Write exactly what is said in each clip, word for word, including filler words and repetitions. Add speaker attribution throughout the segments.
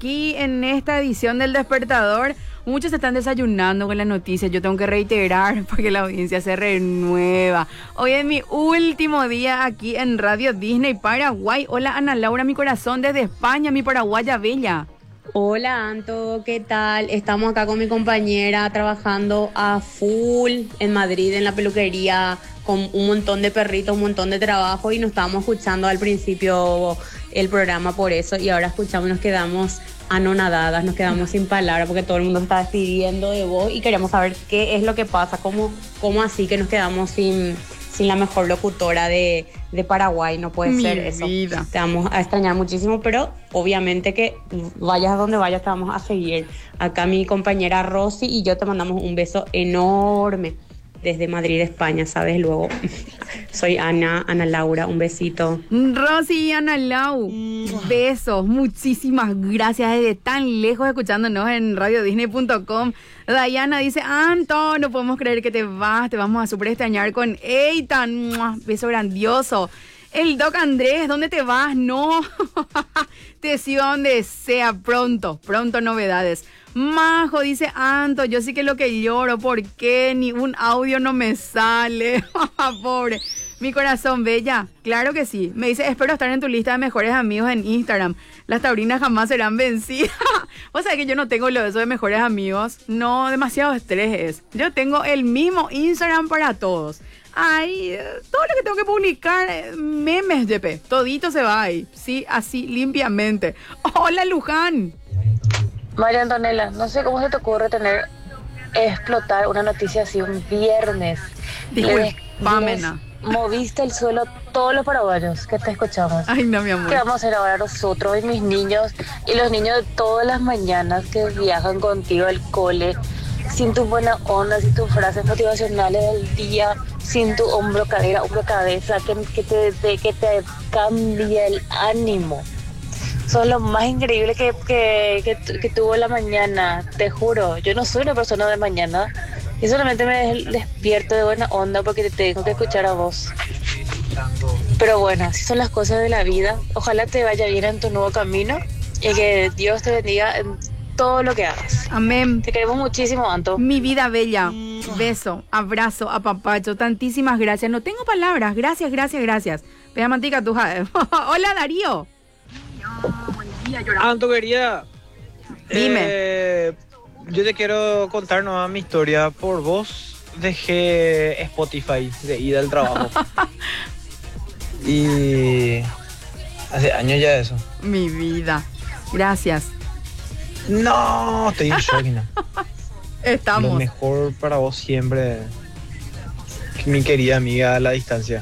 Speaker 1: aquí en esta edición del Despertador. Muchos están desayunando con la noticia. Yo tengo que reiterar porque la audiencia se renueva. Hoy es mi último día aquí en Radio Disney Paraguay. Hola Ana Laura, mi corazón, desde España, mi paraguaya bella.
Speaker 2: Hola Anto, ¿qué tal? Estamos acá con mi compañera trabajando a full en Madrid en la peluquería con un montón de perritos, un montón de trabajo y nos estábamos escuchando al principio el programa por eso y ahora escuchamos y nos quedamos anonadadas, nos quedamos sin palabras porque todo el mundo se está despidiendo de vos y queríamos saber qué es lo que pasa, cómo, cómo así que nos quedamos sin, sin la mejor locutora de, de Paraguay, no puede
Speaker 1: Mi
Speaker 2: ser eso.
Speaker 1: vida.
Speaker 2: Te vamos a extrañar muchísimo, pero obviamente que vayas a donde vayas te vamos a seguir. Acá mi compañera Rosy y yo te mandamos un beso enorme desde Madrid, España, ¿sabes? Luego soy Ana, Ana Laura, un besito.
Speaker 1: Rosy y Ana Lau, besos, muchísimas gracias desde tan lejos escuchándonos en radio disney punto com. Dayana dice, Anto, no podemos creer que te vas, te vamos a super extrañar con Eitan, ¡mua! Beso grandioso. El Doc Andrés, ¿dónde te vas? No, te sigo donde sea, pronto, pronto novedades. Majo dice, Anto, yo sí que lo que lloro, ¿por qué? Ni un audio no me sale. Pobre. Mi corazón, bella. Claro que sí. Me dice, espero estar en tu lista de mejores amigos en Instagram. Las taurinas jamás serán vencidas. O sea que yo no tengo lo de eso de mejores amigos. No, demasiado estrés es. Yo tengo el mismo Instagram para todos. Ay, todo lo que tengo que publicar, memes, Y P. Todito se va ahí. Sí, así, limpiamente. Hola, Luján.
Speaker 3: María Antonella, no sé cómo se te ocurre tener, explotar una noticia así un viernes.
Speaker 1: Disculpámena.
Speaker 3: Moviste el suelo a todos los paraguayos que te escuchamos.
Speaker 1: Ay, no, mi amor.
Speaker 3: ¿Qué vamos a hacer ahora nosotros y mis niños y los niños de todas las mañanas que viajan contigo al cole, sin tu buena onda, sin tus frases motivacionales del día, sin tu hombro, cadera, hombro, cabeza, que, que, te, de, que te cambie el ánimo? Son lo más increíble que, que, que, que tuvo la mañana, te juro. Yo no soy una persona de mañana y solamente me despierto de buena onda porque te tengo que escuchar a vos. Pero bueno, así son las cosas de la vida. Ojalá te vaya bien en tu nuevo camino y que Dios te bendiga en todo lo que hagas.
Speaker 1: Amén.
Speaker 3: Te queremos muchísimo, Anto.
Speaker 1: Mi vida bella. Beso, abrazo, apapacho. Tantísimas gracias. No tengo palabras. Gracias, gracias, gracias. Pega mantica tu jade. Hola, Darío.
Speaker 4: Anto, querida,
Speaker 1: Dime.
Speaker 4: eh, yo te quiero contar nueva mi historia. Por vos dejé Spotify de ida al trabajo. Y hace años ya eso.
Speaker 1: Mi vida. Gracias.
Speaker 4: No, estoy en shock, ¿no?
Speaker 1: Estamos.
Speaker 4: Lo mejor para vos siempre, mi querida amiga a la distancia.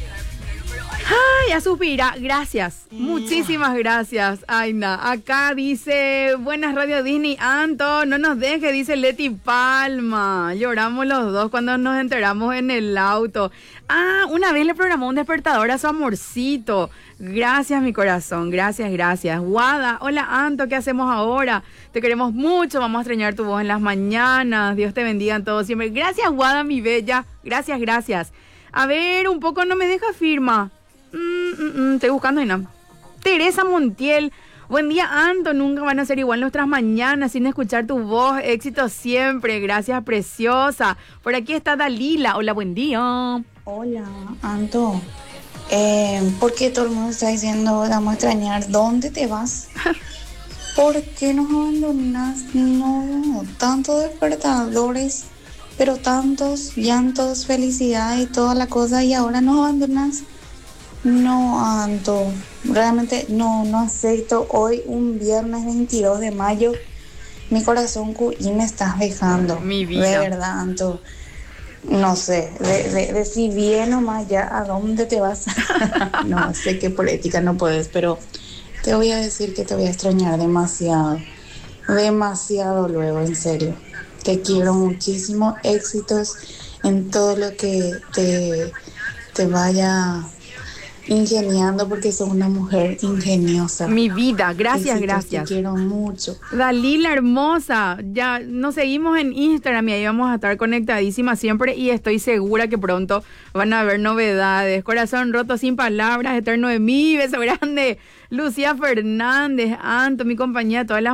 Speaker 1: Ay, a suspira, gracias, muchísimas gracias, Aina. Acá dice, buenas Radio Disney, Anto, no nos deje, dice Leti Palma. Lloramos los dos cuando nos enteramos en el auto. Ah, una vez le programó un despertador a su amorcito. Gracias, mi corazón, gracias, gracias. Guada, hola Anto, ¿qué hacemos ahora? Te queremos mucho, vamos a extrañar tu voz en las mañanas. Dios te bendiga en todo siempre. Gracias, Guada, mi bella, gracias, gracias. A ver, un poco no me deja firma. Mm, mm, mm, estoy buscando y no. Teresa Montiel, buen día Anto, nunca van a ser igual nuestras mañanas sin escuchar tu voz, éxito siempre, gracias preciosa. Por aquí está Dalila, hola, buen día.
Speaker 5: Hola Anto, eh, ¿por qué todo el mundo está diciendo vamos a extrañar? ¿Dónde te vas? ¿Por qué nos abandonas? No, tantos despertadores, pero tantos llantos, felicidad y toda la cosa y ahora nos abandonas. No, Anto, realmente no, no acepto. Hoy, un viernes veintidós de mayo, mi corazón y me estás dejando.
Speaker 1: Mi vida.
Speaker 5: De verdad, Anto. No sé, de, de, de si bien o más ya, ¿a dónde te vas? No, sé que por ética no puedes, pero te voy a decir que te voy a extrañar demasiado. Demasiado luego, en serio. Te quiero muchísimo, éxitos en todo lo que te, te vaya ingeniando porque sos una mujer ingeniosa.
Speaker 1: Mi vida, gracias,
Speaker 5: Éxitos,
Speaker 1: gracias.
Speaker 5: Te quiero mucho.
Speaker 1: Dalila hermosa, ya nos seguimos en Instagram y ahí vamos a estar conectadísimas siempre y estoy segura que pronto van a haber novedades. Corazón roto sin palabras, eterno de mí, beso grande. Lucía Fernández, Anto, mi compañía, todas las